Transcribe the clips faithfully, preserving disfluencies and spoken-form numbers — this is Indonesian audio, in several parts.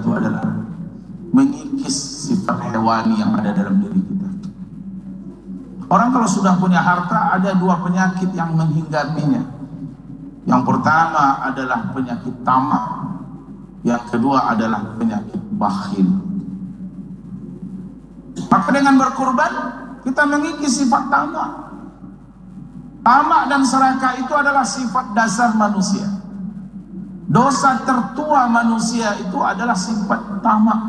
itu adalah mengikis sifat hewani yang ada dalam diri kita. Orang kalau sudah punya harta, ada dua penyakit yang menghinggapinya. Yang pertama adalah penyakit tamak, yang kedua adalah penyakit bakhil. Maka dengan berkurban kita mengikis sifat tamak. Tamak dan serakah itu adalah sifat dasar manusia. Dosa tertua manusia itu adalah sifat tamak.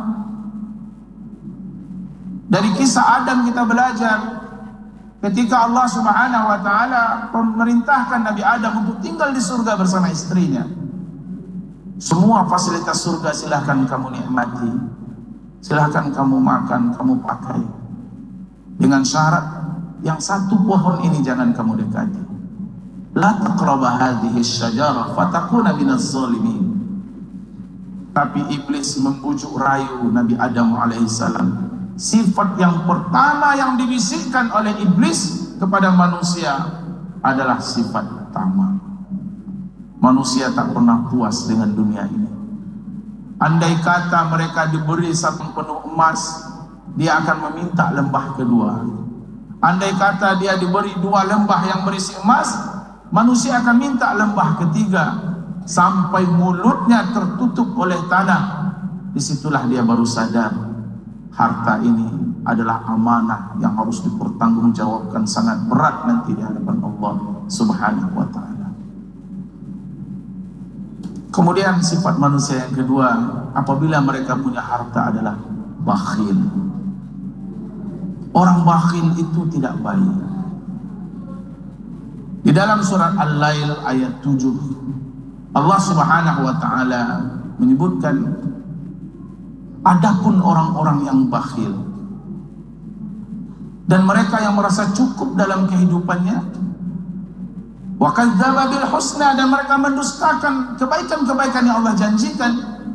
Dari kisah Adam kita belajar, ketika Allah Subhanahu wa taala memerintahkan Nabi Adam untuk tinggal di surga bersama istrinya. Semua fasilitas surga silahkan kamu nikmati, silahkan kamu makan, kamu pakai, dengan syarat yang satu pohon ini jangan kamu dekati. La taqraba hadhihi asy-syajarah fatakuna minaz zalimin. Tapi iblis membujuk rayu Nabi Adam alaihissalam. Sifat yang pertama yang dibisikkan oleh iblis kepada manusia adalah sifat tamak. Manusia tak pernah puas dengan dunia ini. Andai kata mereka diberi satu penuh emas, dia akan meminta lembah kedua. Andai kata dia diberi dua lembah yang berisi emas, manusia akan minta lembah ketiga, sampai mulutnya tertutup oleh tanah. Disitulah dia baru sadar, harta ini adalah amanah yang harus dipertanggungjawabkan sangat berat nanti di hadapan Allah Subhanahu wa ta'ala. Kemudian sifat manusia yang kedua, apabila mereka punya harta, adalah bakhil. Orang bakhil itu tidak baik. Di dalam surat Al-Lail ayat tujuh, Allah Subhanahu wa ta'ala menyebutkan, adapun orang-orang yang bakhil dan mereka yang merasa cukup dalam kehidupannya, wa kadzdzaba bil husna, dan mereka mendustakan kebaikan-kebaikan yang Allah janjikan,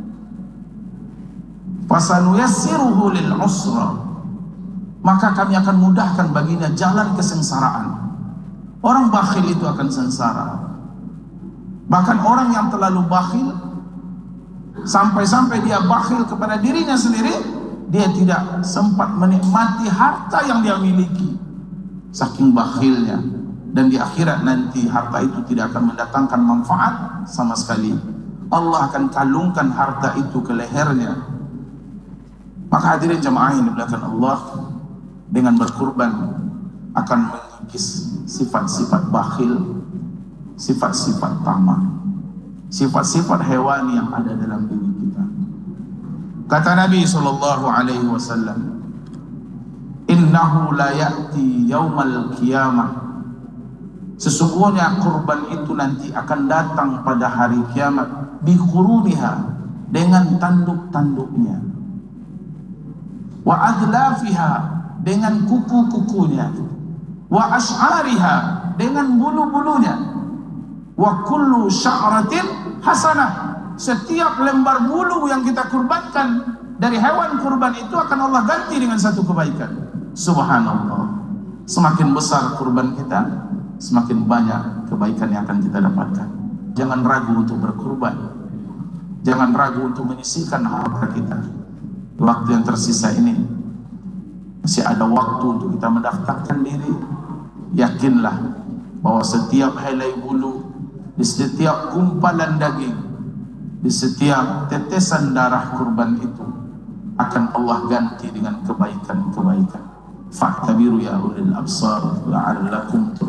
fasanuyassiruhu lil usra, maka kami akan mudahkan baginya jalan kesengsaraan. Orang bakhil itu akan sengsara. Bahkan orang yang terlalu bakhil, sampai-sampai dia bakhil kepada dirinya sendiri, dia tidak sempat menikmati harta yang dia miliki, saking bakhilnya. Dan di akhirat nanti harta itu tidak akan mendatangkan manfaat sama sekali. Allah akan kalungkan harta itu ke lehernya. Maka hadirin jemaah yang dimuliakan Allah, dengan berkurban akan mengikis sifat-sifat bakhil, sifat-sifat tamak, sifat-sifat hewani yang ada dalam diri kita. Kata Nabi sallallahu alaihi wasallam, innahu la ya'ti yaumal qiyamah, sesungguhnya kurban itu nanti akan datang pada hari kiamat, bi khuruniha, dengan tanduk-tanduknya, wa adlafiha, dengan kuku-kukunya, wa ash'ariha, dengan bulu-bulunya, wa kullu sya'ratin hasanah, setiap lembar bulu yang kita kurbankan dari hewan kurban itu akan Allah ganti dengan satu kebaikan. Subhanallah. Semakin besar kurban kita, semakin banyak kebaikan yang akan kita dapatkan. Jangan ragu untuk berkurban. Jangan ragu untuk menyisihkan harta kita. Waktu yang tersisa ini masih ada waktu untuk kita mendaftarkan diri. Yakinlah bahwa setiap helai bulu, di setiap gumpalan daging, di setiap tetesan darah kurban itu akan Allah ganti dengan kebaikan-kebaikan. Fa'tabiru ya ulil absar la'allakum